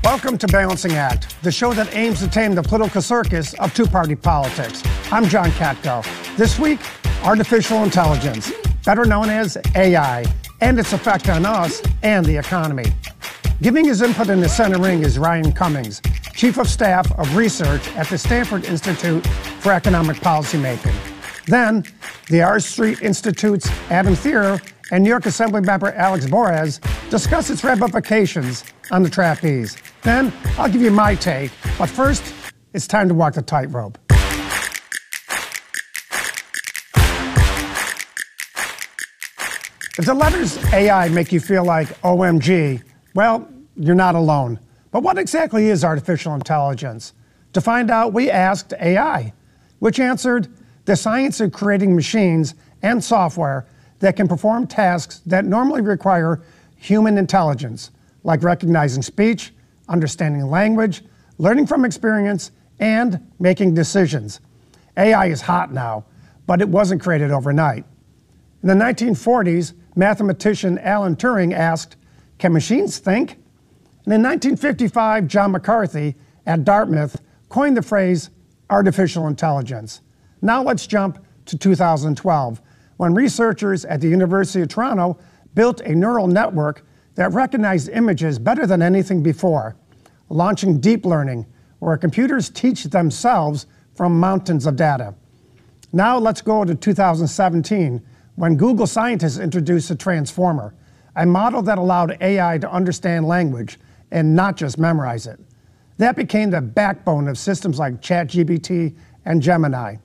Welcome to Balancing Act, the show that aims to tame the political circus of two-party politics. I'm John Katko. This week, artificial intelligence, better known as AI, and its effect on us and the economy. Giving his input in the center ring is Ryan Cummings, Chief of Staff of Research at the Stanford Institute for Economic Policymaking. Then, the R Street Institute's Adam Thierer and New York Assemblymember Alex Borres discuss its ramifications on the trapeze. Then, I'll give you my take, but first, it's time to walk the tightrope. If the letters AI make you feel like OMG, well, you're not alone. But what exactly is artificial intelligence? To find out, we asked AI, which answered, the science of creating machines and software that can perform tasks that normally require human intelligence, like recognizing speech, understanding language, learning from experience, and making decisions. AI is hot now, but it wasn't created overnight. In the 1940s, mathematician Alan Turing asked, can machines think? And in 1955, John McCarthy at Dartmouth coined the phrase artificial intelligence. Now let's jump to 2012, when researchers at the University of Toronto built a neural network that recognized images better than anything before, launching deep learning, where computers teach themselves from mountains of data. Now let's go to 2017, when Google scientists introduced the Transformer, a model that allowed AI to understand language and not just memorize it. That became the backbone of systems like ChatGPT and Gemini.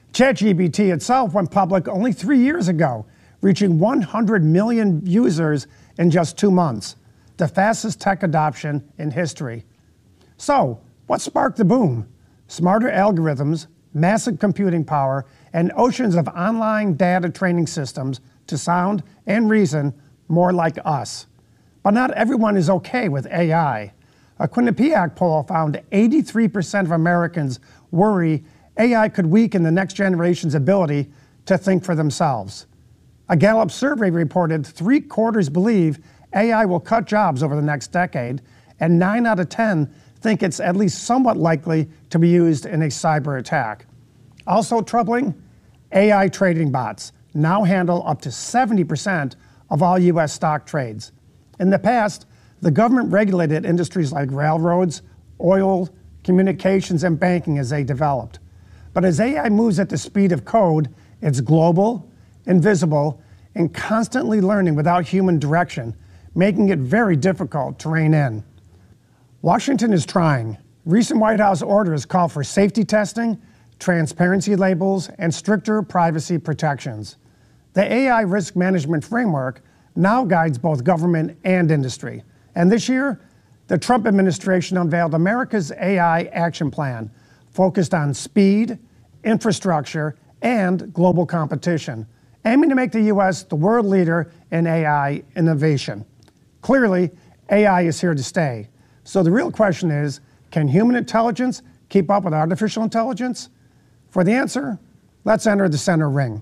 ChatGPT itself went public only 3 years ago, reaching 100 million users in just 2 months, the fastest tech adoption in history. So, what sparked the boom? Smarter algorithms, massive computing power, and oceans of online data training systems to sound and reason more like us. But not everyone is okay with AI. A Quinnipiac poll found 83% of Americans worry AI could weaken the next generation's ability to think for themselves. A Gallup survey reported 3/4 believe AI will cut jobs over the next decade, and 9 out of 10 think it's at least somewhat likely to be used in a cyber attack. Also troubling, AI trading bots now handle up to 70% of all U.S. stock trades. In the past, the government regulated industries like railroads, oil, communications, and banking as they developed. But as AI moves at the speed of code, it's global, invisible, and constantly learning without human direction, making it very difficult to rein in. Washington is trying. Recent White House orders call for safety testing, transparency labels, and stricter privacy protections. The AI risk management framework now guides both government and industry. And this year, the Trump administration unveiled America's AI Action Plan, focused on speed, infrastructure, and global competition, aiming to make the U.S. the world leader in AI innovation. Clearly, AI is here to stay. So the real question is, can human intelligence keep up with artificial intelligence? For the answer, let's enter the center ring.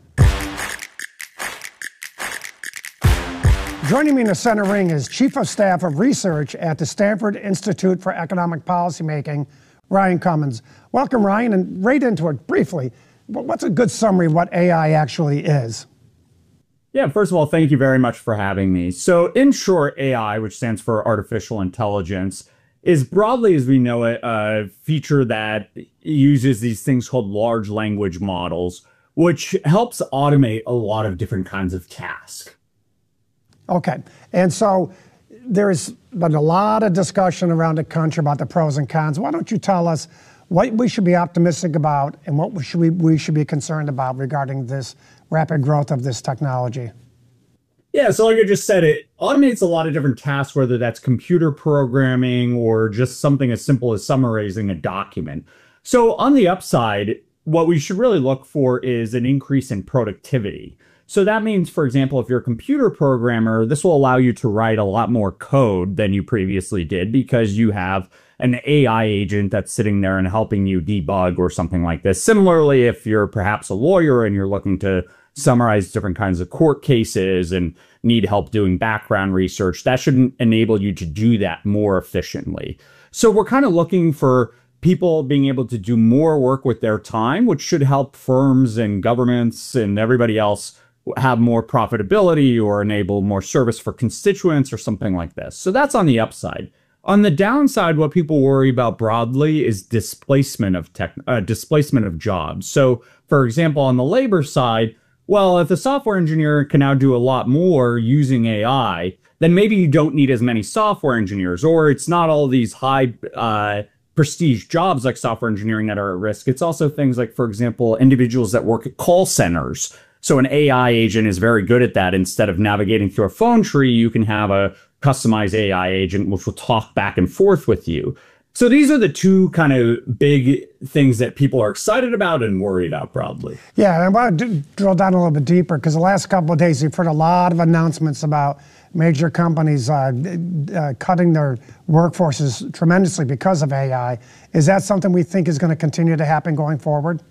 Joining me in the center ring is Chief of Staff of Research at the Stanford Institute for Economic Policymaking, Ryan Cummings. Welcome, Ryan, and right into it briefly. What's a good summary of what AI actually is? Yeah, first of all, thank you very much for having me. So in short, AI, which stands for artificial intelligence, is broadly as we know it, a feature that uses these things called large language models, which helps automate a lot of different kinds of tasks. Okay, and so there's been a lot of discussion around the country about the pros and cons. Why don't you tell us what we should be optimistic about and what we should be concerned about regarding this rapid growth of this technology? Yeah, so like I just said, it automates a lot of different tasks, whether that's computer programming or just something as simple as summarizing a document. So on the upside, what we should really look for is an increase in productivity. So that means, for example, if you're a computer programmer, this will allow you to write a lot more code than you previously did because you have an AI agent that's sitting there and helping you debug or something like this. Similarly, if you're perhaps a lawyer and you're looking to summarize different kinds of court cases and need help doing background research. That should enable you to do that more efficiently. So we're kind of looking for people being able to do more work with their time, which should help firms and governments and everybody else have more profitability or enable more service for constituents or something like this. So that's on the upside. On the downside, what people worry about broadly is displacement of jobs. So, for example, on the labor side, well, if the software engineer can now do a lot more using AI, then maybe you don't need as many software engineers, or it's not all these high prestige jobs like software engineering that are at risk. It's also things like, for example, individuals that work at call centers. So an AI agent is very good at that. Instead of navigating through a phone tree, you can have a customized AI agent which will talk back and forth with you. So these are the two kind of big things that people are excited about and worried about broadly. Yeah, and I want to drill down a little bit deeper because the last couple of days you've heard a lot of announcements about major companies cutting their workforces tremendously because of AI. Is that something we think is going to continue to happen going forward?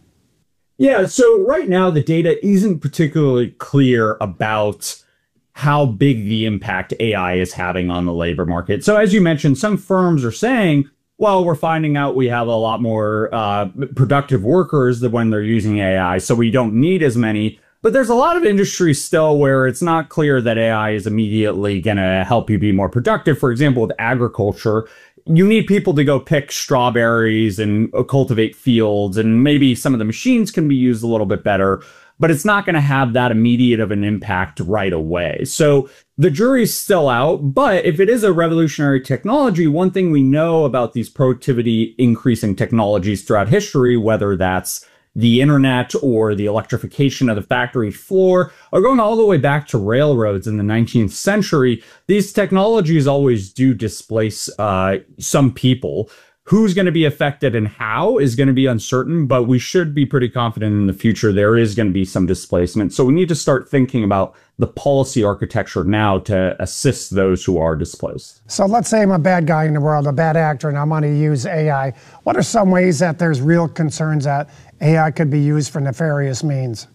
Yeah, so right now the data isn't particularly clear about how big the impact AI is having on the labor market. So as you mentioned, some firms are saying, well, we're finding out we have a lot more productive workers than when they're using AI, so we don't need as many. But there's a lot of industries still where it's not clear that AI is immediately going to help you be more productive. For example, with agriculture, you need people to go pick strawberries and cultivate fields, and maybe some of the machines can be used a little bit better, but it's not going to have that immediate of an impact right away. So the jury's still out, but if it is a revolutionary technology, one thing we know about these productivity increasing technologies throughout history, whether that's the internet or the electrification of the factory floor, or going all the way back to railroads in the 19th century, these technologies always do displace some people. Who's going to be affected and how is going to be uncertain, but we should be pretty confident in the future there is going to be some displacement. So we need to start thinking about the policy architecture now to assist those who are displaced. So let's say I'm a bad guy in the world, a bad actor, and I want to use AI. What are some ways that there's real concerns that AI could be used for nefarious means?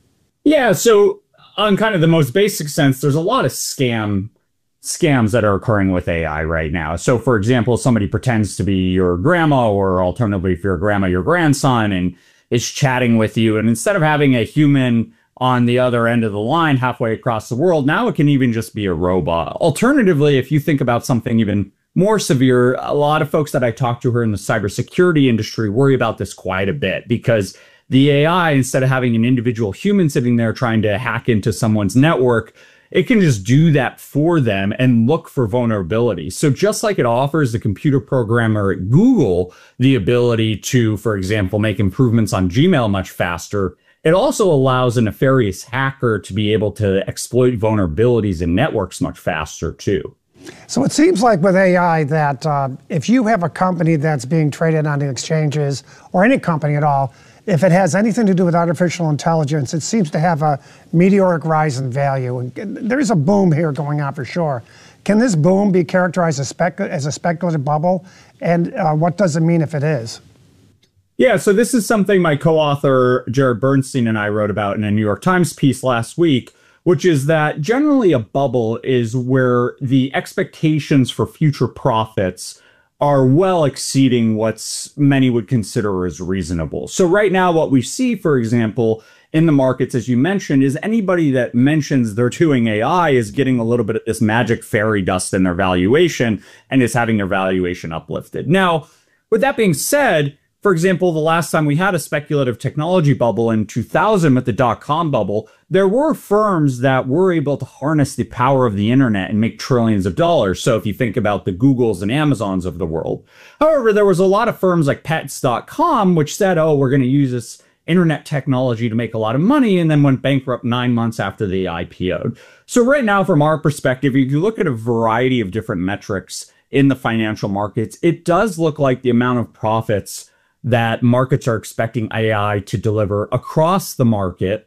Yeah, so on kind of the most basic sense, there's a lot of scams that are occurring with AI right now. So for example, somebody pretends to be your grandma, or alternatively, if you're a grandma, your grandson, and is chatting with you. And instead of having a human on the other end of the line halfway across the world, now it can even just be a robot. Alternatively, if you think about something even more severe, a lot of folks that I talk to who are in the cybersecurity industry worry about this quite a bit, because the AI, instead of having an individual human sitting there trying to hack into someone's network, it can just do that for them and look for vulnerabilities. So just like it offers the computer programmer at Google the ability to, for example, make improvements on Gmail much faster, it also allows a nefarious hacker to be able to exploit vulnerabilities in networks much faster too. So it seems like with AI that if you have a company that's being traded on the exchanges, or any company at all, if it has anything to do with artificial intelligence, it seems to have a meteoric rise in value. And there's a boom here going on for sure. Can this boom be characterized as a speculative bubble? And what does it mean if it is? Yeah, so this is something my co-author Jared Bernstein and I wrote about in a New York Times piece last week, which is that generally a bubble is where the expectations for future profits are well exceeding what many would consider as reasonable. So right now, what we see, for example, in the markets, as you mentioned, is anybody that mentions they're doing AI is getting a little bit of this magic fairy dust in their valuation and is having their valuation uplifted. Now, with that being said, for example, the last time we had a speculative technology bubble in 2000 with the dot-com bubble, there were firms that were able to harness the power of the internet and make trillions of dollars. So if you think about the Googles and Amazons of the world. However, there was a lot of firms like Pets.com, which said, oh, we're going to use this internet technology to make a lot of money, and then went bankrupt 9 months after they IPO'd. So right now, from our perspective, if you look at a variety of different metrics in the financial markets, it does look like the amount of profits that markets are expecting AI to deliver across the market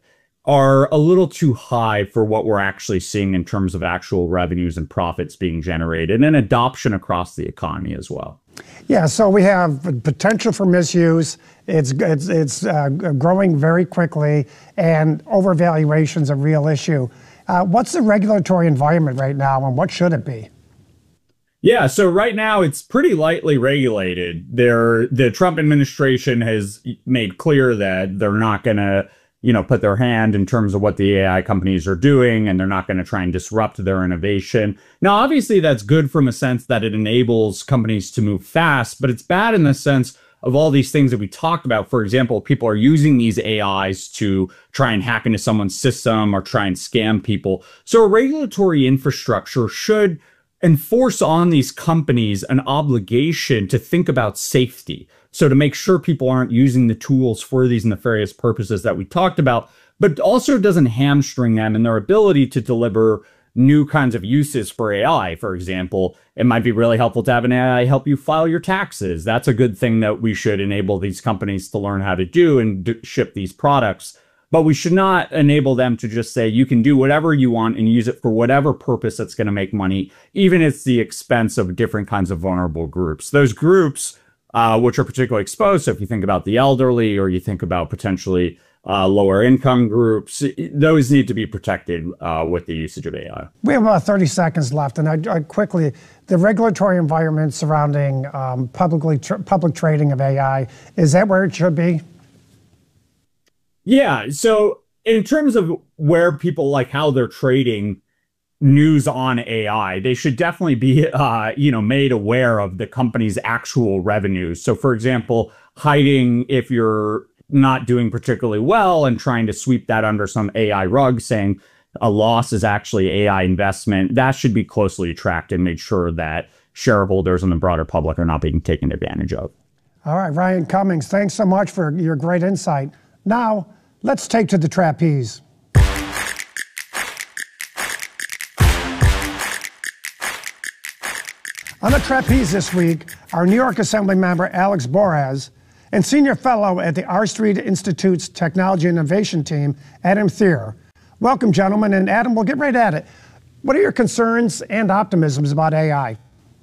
are a little too high for what we're actually seeing in terms of actual revenues and profits being generated and adoption across the economy as well. Yeah, so we have potential for misuse. It's growing very quickly, and overvaluation is a real issue. What's the regulatory environment right now, and what should it be? Yeah, so right now it's pretty lightly regulated. The Trump administration has made clear that they're not going to, put their hand in terms of what the AI companies are doing, and they're not going to try and disrupt their innovation. Now, obviously, that's good from a sense that it enables companies to move fast, but it's bad in the sense of all these things that we talked about. For example, people are using these AIs to try and hack into someone's system or try and scam people. So a regulatory infrastructure should enforce on these companies an obligation to think about safety. So to make sure people aren't using the tools for these nefarious purposes that we talked about, but also doesn't hamstring them in their ability to deliver new kinds of uses for AI. For example, it might be really helpful to have an AI help you file your taxes. That's a good thing that we should enable these companies to learn how to do and ship these products. But we should not enable them to just say, you can do whatever you want and use it for whatever purpose that's going to make money, even if it's the expense of different kinds of vulnerable groups. Those groups, which are particularly exposed, so if you think about the elderly or you think about potentially lower income groups, those need to be protected with the usage of AI. We have about 30 seconds left, and I quickly, the regulatory environment surrounding public trading of AI, is that where it should be? Yeah, so in terms of where people like how they're trading news on AI, they should definitely be, made aware of the company's actual revenues. So, for example, hiding if you're not doing particularly well and trying to sweep that under some AI rug, saying a loss is actually AI investment, that should be closely tracked and made sure that shareholders and the broader public are not being taken advantage of. All right, Ryan Cummings, thanks so much for your great insight. Now, let's take to the trapeze. On the trapeze this week, our New York Assembly member Alex Borras and senior fellow at the R Street Institute's Technology Innovation Team, Adam Thierer. Welcome, gentlemen, and Adam, we'll get right at it. What are your concerns and optimisms about AI?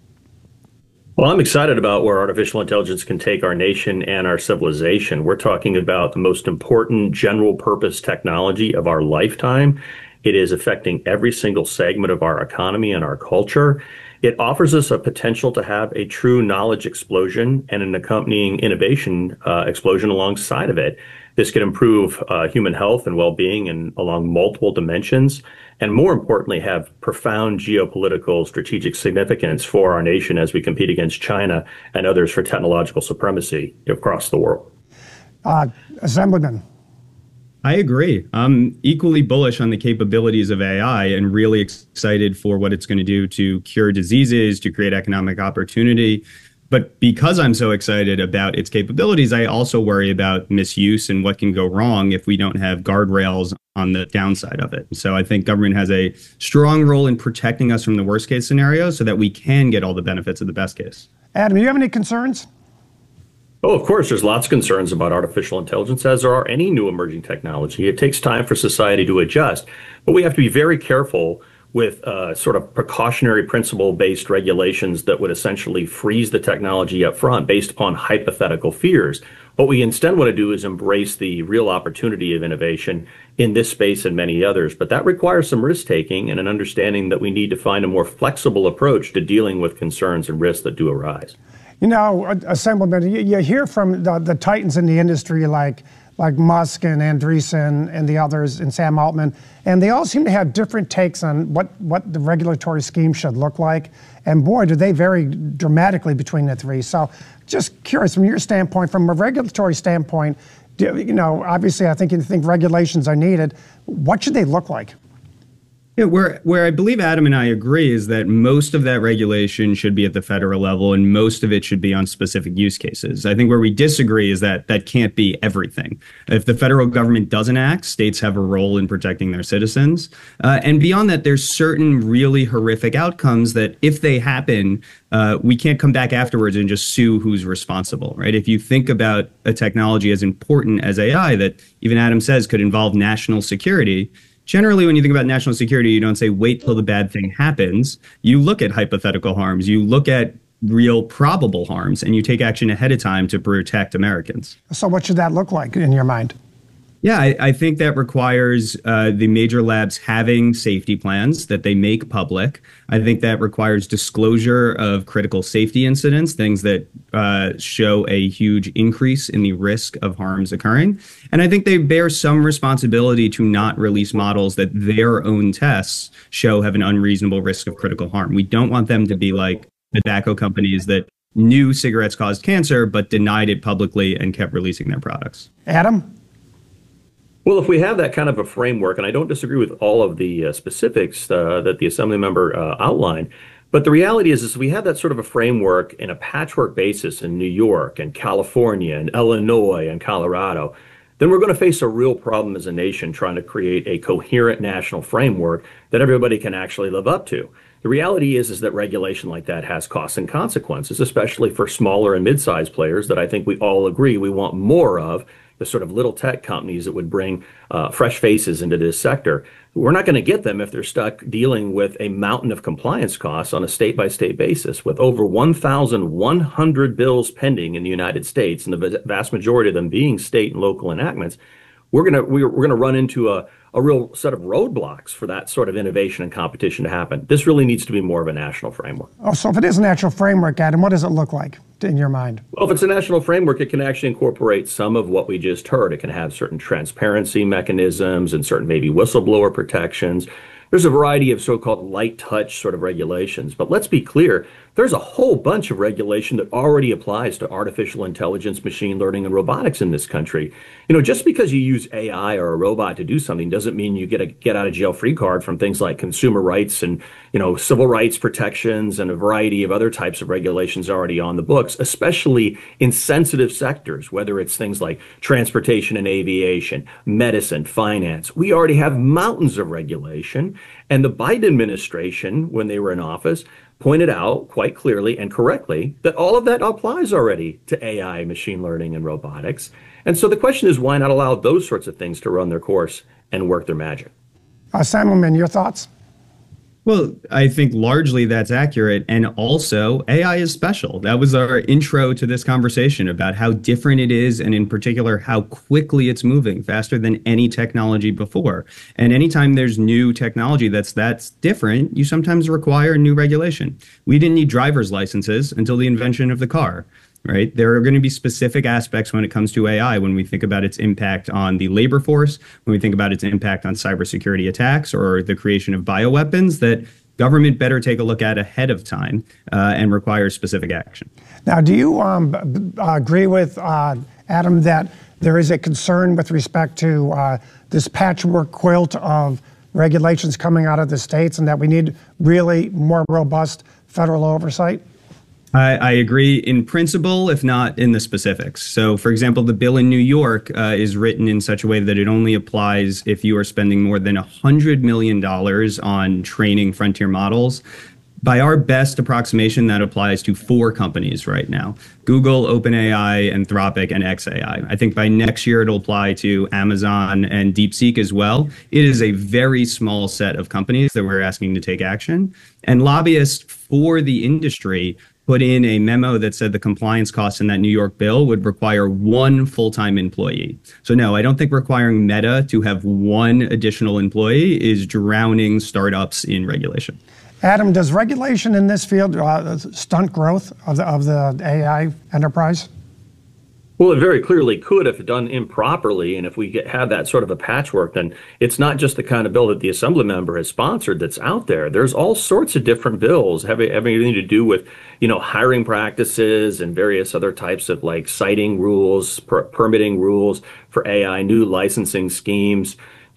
Well, I'm excited about where artificial intelligence can take our nation and our civilization. We're talking about the most important general purpose technology of our lifetime. It is affecting every single segment of our economy and our culture. It offers us a potential to have a true knowledge explosion and an accompanying innovation explosion alongside of it. This could improve human health and well-being along multiple dimensions, and more importantly, have profound geopolitical strategic significance for our nation as we compete against China and others for technological supremacy across the world. Assemblyman. I agree. I'm equally bullish on the capabilities of AI and really excited for what it's going to do to cure diseases, to create economic opportunity. But because I'm so excited about its capabilities, I also worry about misuse and what can go wrong if we don't have guardrails on the downside of it. So I think government has a strong role in protecting us from the worst case scenario so that we can get all the benefits of the best case. Adam, do you have any concerns? Oh, of course, there's lots of concerns about artificial intelligence, as there are any new emerging technology. It takes time for society to adjust, but we have to be very careful with sort of precautionary principle-based regulations that would essentially freeze the technology up front based upon hypothetical fears. What we instead want to do is embrace the real opportunity of innovation in this space and many others. But that requires some risk-taking and an understanding that we need to find a more flexible approach to dealing with concerns and risks that do arise. You know, Assemblyman, you hear from the titans in the industry like Musk and Andreessen and the others and Sam Altman, and they all seem to have different takes on what the regulatory scheme should look like. And boy, do they vary dramatically between the three. So just curious, from your standpoint, from a regulatory standpoint, obviously I think you think regulations are needed. What should they look like? Yeah, where I believe Adam and I agree is that most of that regulation should be at the federal level and most of it should be on specific use cases. I think where we disagree is that that can't be everything. If the federal government doesn't act, states have a role in protecting their citizens. And beyond that, there's certain really horrific outcomes that if they happen, we can't come back afterwards and just sue who's responsible, right? If you think about a technology as important as AI that even Adam says could involve national security, generally, when you think about national security, you don't say, wait till the bad thing happens. You look at hypothetical harms, you look at real probable harms, and you take action ahead of time to protect Americans. So what should that look like in your mind? Yeah, I think that requires the major labs having safety plans that they make public. I think that requires disclosure of critical safety incidents, things that show a huge increase in the risk of harms occurring. And I think they bear some responsibility to not release models that their own tests show have an unreasonable risk of critical harm. We don't want them to be like the tobacco companies that knew cigarettes caused cancer, but denied it publicly and kept releasing their products. Adam? Well, if we have that kind of a framework, and I don't disagree with all of the specifics that the Assembly member outlined, but the reality is we have that sort of a framework in a patchwork basis in New York and California and Illinois and Colorado, then we're going to face a real problem as a nation trying to create a coherent national framework that everybody can actually live up to. The reality is that regulation like that has costs and consequences, especially for smaller and mid-sized players that I think we all agree we want more of, the sort of little tech companies that would bring fresh faces into this sector. We're not going to get them if they're stuck dealing with a mountain of compliance costs on a state-by-state basis. With over 1,100 bills pending in the United States, and the vast majority of them being state and local enactments, we're gonna run into a real set of roadblocks for that sort of innovation and competition to happen. This really needs to be more of a national framework. Oh, so if it is a national framework, Adam, what does it look like in your mind? Well, if it's a national framework, it can actually incorporate some of what we just heard. It can have certain transparency mechanisms and certain maybe whistleblower protections. There's a variety of so-called light touch sort of regulations. But let's be clear, there's a whole bunch of regulation that already applies to artificial intelligence, machine learning, and robotics in this country. You know, just because you use AI or a robot to do something doesn't mean you get a get out of jail free card from things like consumer rights and, you know, civil rights protections and a variety of other types of regulations already on the books, especially in sensitive sectors, whether it's things like transportation and aviation, medicine, finance. We already have mountains of regulation. And the Biden administration, when they were in office, pointed out quite clearly and correctly that all of that applies already to AI, machine learning, and robotics. And so the question is, why not allow those sorts of things to run their course and work their magic? Simonman, your thoughts? Well, I think largely that's accurate. And also, AI is special. That was our intro to this conversation about how different it is, and in particular, how quickly it's moving, faster than any technology before. And anytime there's new technology that's different, you sometimes require new regulation. We didn't need driver's licenses until the invention of the car. Right. There are going to be specific aspects when it comes to AI when we think about its impact on the labor force, when we think about its impact on cybersecurity attacks or the creation of bioweapons that government better take a look at ahead of time and require specific action. Now, do you agree with Adam that there is a concern with respect to this patchwork quilt of regulations coming out of the states and that we need really more robust federal oversight? I agree in principle, if not in the specifics. So, for example, the bill in New York is written in such a way that it only applies if you are spending more than $100 million on training frontier models. By our best approximation, that applies to 4 companies right now: Google, OpenAI, Anthropic, and xAI. I think by next year, it'll apply to Amazon and DeepSeek as well. It is a very small set of companies that we're asking to take action. And lobbyists for the industry put in a memo that said the compliance costs in that New York bill would require 1 full-time employee. So no, I don't think requiring Meta to have 1 additional employee is drowning startups in regulation. Adam, does regulation in this field stunt growth of the AI enterprise? Well, it very clearly could if done improperly. And if we have that sort of a patchwork, then it's not just the kind of bill that the Assembly member has sponsored that's out there. There's all sorts of different bills having anything to do with, you know, hiring practices and various other types of like citing rules, permitting rules for AI, new licensing schemes,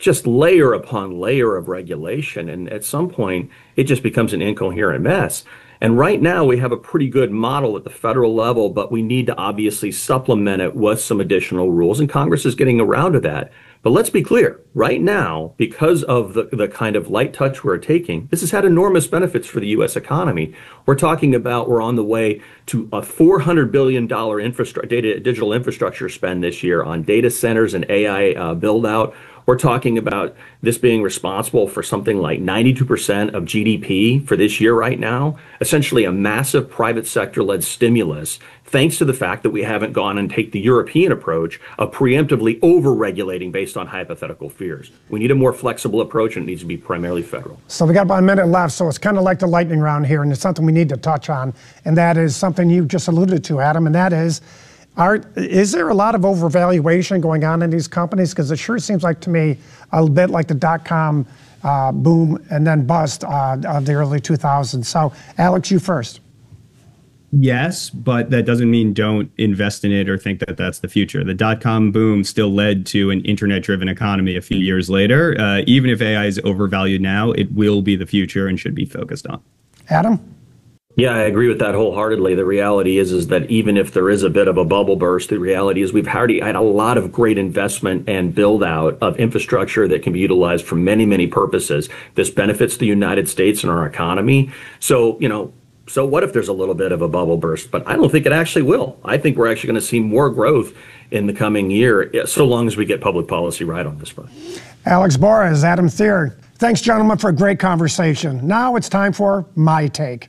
just layer upon layer of regulation. And at some point, it just becomes an incoherent mess. And right now, we have a pretty good model at the federal level, but we need to obviously supplement it with some additional rules. And Congress is getting around to that. But let's be clear, right now, because of the kind of light touch we're taking, this has had enormous benefits for the U.S. economy. We're talking about we're on the way to a $400 billion digital infrastructure spend this year on data centers and AI build out. We're talking about this being responsible for something like 92% of GDP for this year right now, essentially a massive private sector-led stimulus, thanks to the fact that we haven't gone and take the European approach of preemptively over-regulating based on hypothetical fears. We need a more flexible approach, and it needs to be primarily federal. So we got about a minute left, so it's kind of like the lightning round here, and it's something we need to touch on, and that is something you just alluded to, Adam, and that is there a lot of overvaluation going on in these companies? Because it sure seems like to me a bit like the dot-com boom and then bust of the early 2000s. So, Alex, you first. Yes, but that doesn't mean don't invest in it or think that that's the future. The dot-com boom still led to an internet-driven economy a few years later. Even if AI is overvalued now, it will be the future and should be focused on. Adam? Yeah, I agree with that wholeheartedly. The reality is that even if there is a bit of a bubble burst, the reality is we've already had a lot of great investment and build out of infrastructure that can be utilized for many, many purposes. This benefits the United States and our economy. So, so what if there's a little bit of a bubble burst? But I don't think it actually will. I think we're actually going to see more growth in the coming year, so long as we get public policy right on this front. Alex Borres, Adam Thierer. Thanks, gentlemen, for a great conversation. Now it's time for My Take.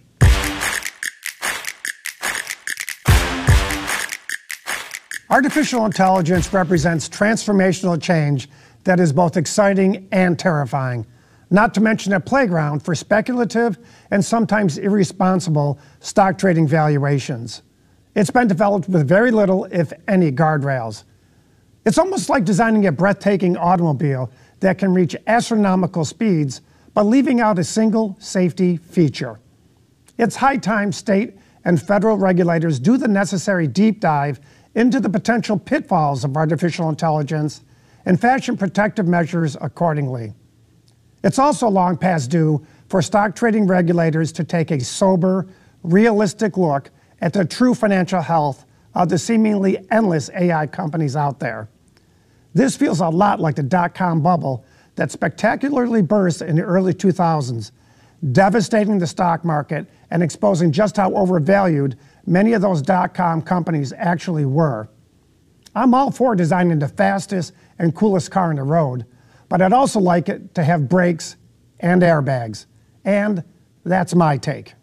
Artificial intelligence represents transformational change that is both exciting and terrifying, not to mention a playground for speculative and sometimes irresponsible stock trading valuations. It's been developed with very little, if any, guardrails. It's almost like designing a breathtaking automobile that can reach astronomical speeds, but leaving out a single safety feature. It's high time state and federal regulators do the necessary deep dive into the potential pitfalls of artificial intelligence and fashion protective measures accordingly. It's also long past due for stock trading regulators to take a sober, realistic look at the true financial health of the seemingly endless AI companies out there. This feels a lot like the dot-com bubble that spectacularly burst in the early 2000s, devastating the stock market and exposing just how overvalued many of those dot-com companies actually were. I'm all for designing the fastest and coolest car on the road, but I'd also like it to have brakes and airbags. And that's my take.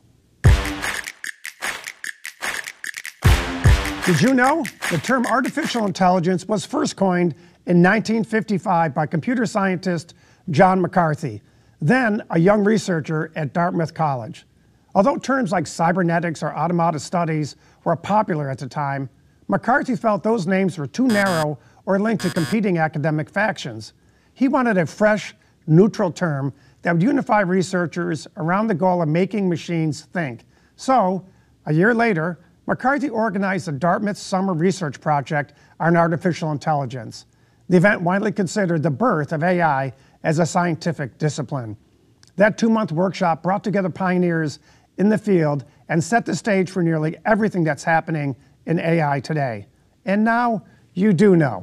Did you know the term artificial intelligence was first coined in 1955 by computer scientist John McCarthy, then a young researcher at Dartmouth College? Although terms like cybernetics or automated studies were popular at the time, McCarthy felt those names were too narrow or linked to competing academic factions. He wanted a fresh, neutral term that would unify researchers around the goal of making machines think. So, a year later, McCarthy organized the Dartmouth Summer Research Project on Artificial Intelligence. The event widely considered the birth of AI as a scientific discipline. That 2-month workshop brought together pioneers in the field and set the stage for nearly everything that's happening in AI today. And now you do know.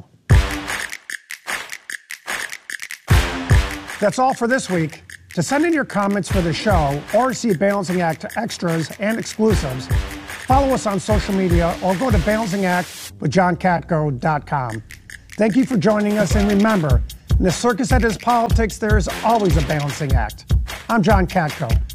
That's all for this week. To send in your comments for the show or see Balancing Act extras and exclusives, follow us on social media or go to balancingactwithjohnkatko.com. Thank you for joining us, and remember, in the circus that is politics, there is always a balancing act. I'm John Katko.